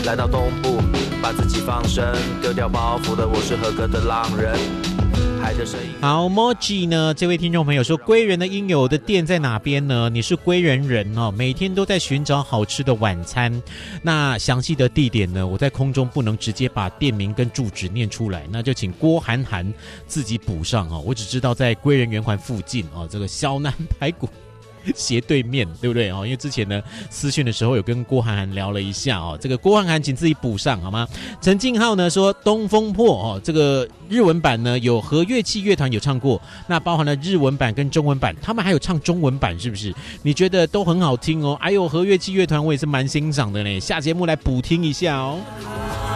来到东部，把自己放生，丢掉包袱的我是合格的浪人。 好 ，Moji 呢？这位听众朋友说，归仁的应有的店在哪边呢？你是归仁人哦，每天都在寻找好吃的晚餐。那详细的地点呢？我在空中不能直接把店名跟住址念出来，那就请郭涵涵自己补上哦。我只知道在归仁圆环附近哦，这个小南排骨斜对面，对不对哦？因为之前呢私讯的时候有跟郭涵涵聊了一下哦，这个郭涵涵请自己补上好吗？陈敬浩呢说东风破哦，这个日文版呢有和乐器乐团有唱过，那包含了日文版跟中文版，他们还有唱中文版是不是？你觉得都很好听哦？哎呦，和乐器乐团我也是蛮欣赏的呢，下节目来补听一下哦。